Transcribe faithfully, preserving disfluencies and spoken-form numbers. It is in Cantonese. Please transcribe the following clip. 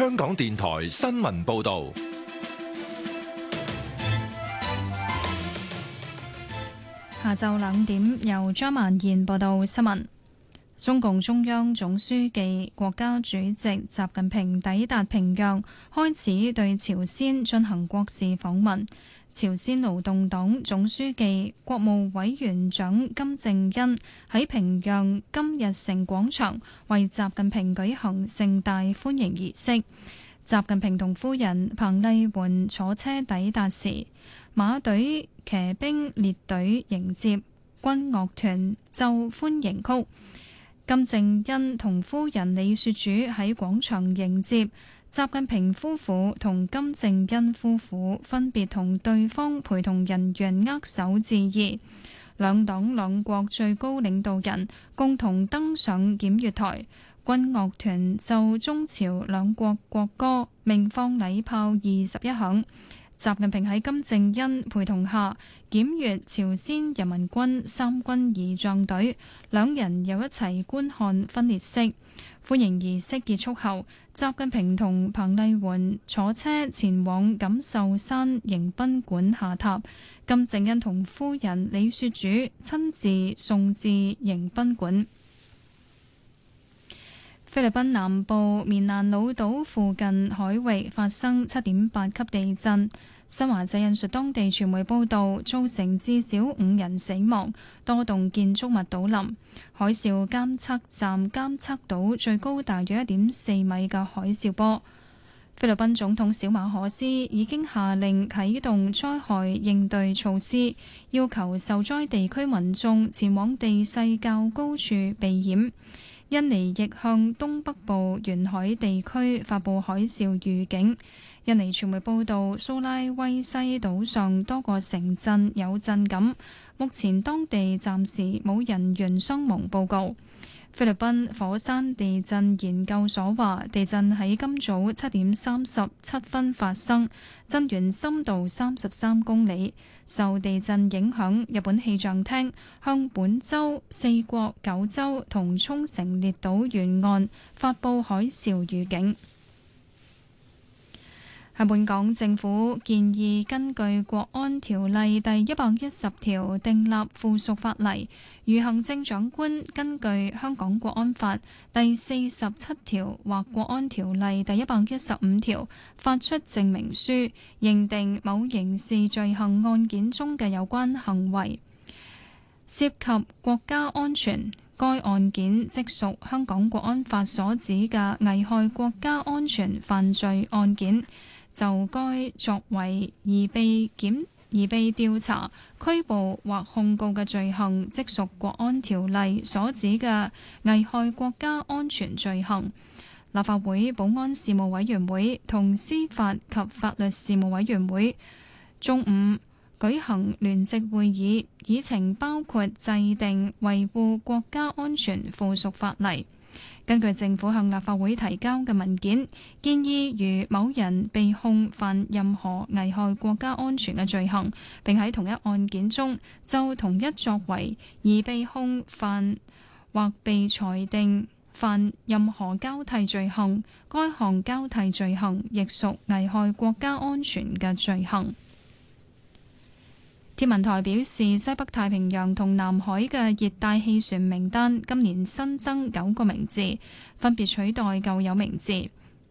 香港電台新聞報道。 下晝兩點，由張曼燕報道新聞。中共中央總書記、國家主席習近平抵達平壤，開始對朝鮮進行國事訪問。朝鮮勞動黨總書記、國務委員長金正恩喺平壤金日成廣場為習近平舉行盛大歡迎儀式。習近平同夫人彭麗媛坐車抵達時，馬隊、騎兵列隊迎接，軍樂團奏歡迎曲。金正恩同夫人李雪主喺廣場迎接習近平夫婦同金正恩夫婦，分別同對方陪同人員握手致意。兩黨兩國最高領導人共同登上檢閱台，軍樂團奏中朝兩國國歌，鳴放禮炮二十一響。習近平喺金正恩陪同下檢閱朝鮮人民軍三軍儀仗隊，兩人又一齊觀看分列式。歡迎儀式結束後，習近平同彭麗媛坐車前往錦繡山迎賓館下榻，金正恩同夫人李雪主親自送至迎賓館。菲律賓南部棉蘭老島附近海域發生七點八級地震。新華社引述當地傳媒報道，造成至少五人死亡，多棟建築物倒冧。海嘯監測站監測到最高大約一點四米嘅海嘯波。菲律賓總統小馬可斯已經下令啟動災害應對措施，要求受災地區民眾前往地勢較高處避險。印尼亦向東北部沿海地區發布海嘯預警。印尼傳媒報道，蘇拉威西島上多個城鎮有震感，目前當地暫時冇人員傷亡報告。菲律賓火山地震研究所話，地震喺今早七點三十七分發生，震源深度三十三公里。受地震影響，日本氣象廳向本州、四國、九州同沖繩列島沿岸發布海嘯預警。喺本港，政府建議根據《國安條例》第一百一十條訂立附屬法例，如行政長官根據《香港國安法》第四十七條或《國安條例》第一百一十五條發出證明書，認定某刑事罪行案件中嘅有關行為涉及國家安全，該案件即屬香港國安法所指嘅危害國家安全犯罪案件。就該作為而被檢而被調查、拘捕或控告嘅罪行，即屬國安條例所指嘅危害國家安全罪行。立法會保安事務委員會同司法及法律事務委員會中午舉行聯席會議，議程包括制定維護國家安全附屬法例。根據政府向立法會提交嘅文件，建議如某人被控犯任何危害國家安全嘅罪行，並喺同一案件中就同一作為而被控犯或被裁定犯任何交替罪行，該項交替罪行亦屬危害國家安全嘅罪行。天文台表示，西北太平洋同南海嘅熱帶氣旋名單今年新增九個名字，分別取代舊有名字。